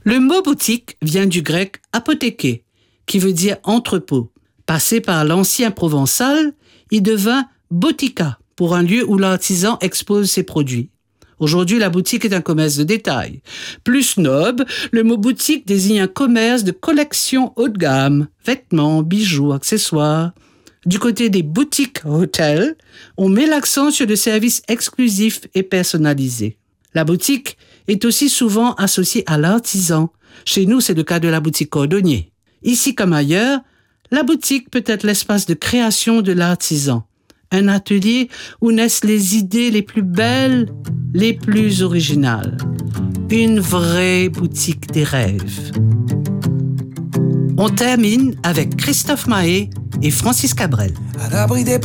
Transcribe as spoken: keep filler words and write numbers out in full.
Le mot boutique vient du grec apothéké, qui veut dire entrepôt. Passé par l'ancien provençal, il devint botica, pour un lieu où l'artisan expose ses produits. Aujourd'hui, la boutique est un commerce de détail. Plus snob, le mot boutique désigne un commerce de collection haut de gamme, vêtements, bijoux, accessoires. Du côté des boutiques hôtels, on met l'accent sur des services exclusifs et personnalisés. La boutique est aussi souvent associée à l'artisan. Chez nous, c'est le cas de la boutique cordonnier. Ici comme ailleurs, la boutique peut être l'espace de création de l'artisan. Un atelier où naissent les idées les plus belles, les plus originales. Une vraie boutique des rêves. On termine avec Christophe Mahé et Francis Cabrel. À l'abri des